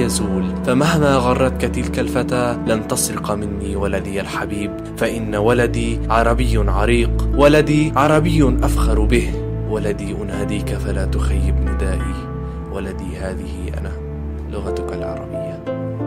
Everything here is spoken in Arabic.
يزول، فمهما غرتك تلك الفتاة لن تسرق مني ولدي الحبيب، فإن ولدي عربي عريق، ولدي عربي أفخر به، ولدي أناديك فلا تخيب ندائي، ولدي هذه أنا لغتك العربية.